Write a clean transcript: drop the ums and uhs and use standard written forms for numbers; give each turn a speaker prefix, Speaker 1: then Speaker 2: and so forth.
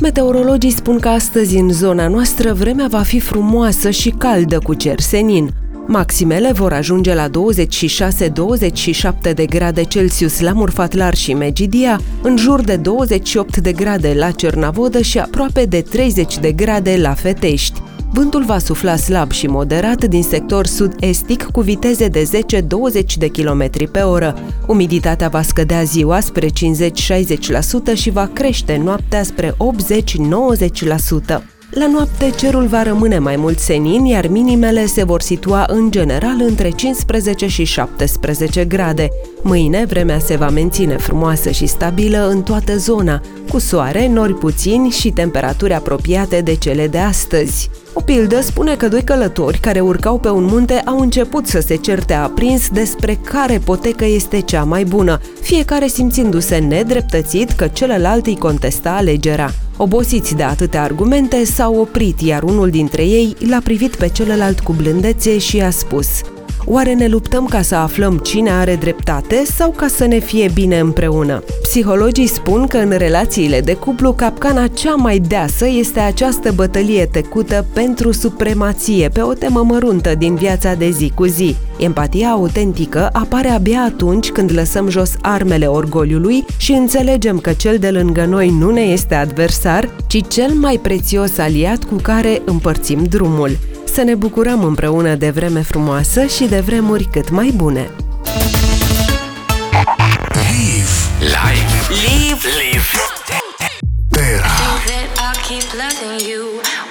Speaker 1: Meteorologii spun că astăzi în zona noastră vremea va fi frumoasă și caldă cu cer senin. Maximele vor ajunge la 26-27 de grade Celsius la Murfatlar și Megidia, în jur de 28 de grade la Cernavodă și aproape de 30 de grade la Fetești. Vântul va sufla slab și moderat din sector sud-estic cu viteze de 10-20 de km pe oră. Umiditatea va scădea ziua spre 50-60% și va crește noaptea spre 80-90%. La noapte, cerul va rămâne mai mult senin, iar minimele se vor situa în general între 15 și 17 grade. Mâine, vremea se va menține frumoasă și stabilă în toată zona, cu soare, nori puțini și temperaturi apropiate de cele de astăzi. O pildă spune că doi călători care urcau pe un munte au început să se certe aprins despre care potecă este cea mai bună, fiecare simțindu-se nedreptățit că celălalt îi contesta alegerea. Obosiți de atâtea argumente, s-au oprit, iar unul dintre ei l-a privit pe celălalt cu blândețe și a spus: "Oare ne luptăm ca să aflăm cine are dreptate sau ca să ne fie bine împreună?" Psihologii spun că în relațiile de cuplu capcana cea mai deasă este această bătălie tăcută pentru supremație pe o temă măruntă din viața de zi cu zi. Empatia autentică apare abia atunci când lăsăm jos armele orgoliului și înțelegem că cel de lângă noi nu ne este adversar, ci cel mai prețios aliat cu care împărțim drumul. Să ne bucurăm împreună de vreme frumoasă și de vremuri cât mai bune.
Speaker 2: Live.
Speaker 3: Terra.
Speaker 2: Think that I keep loving you.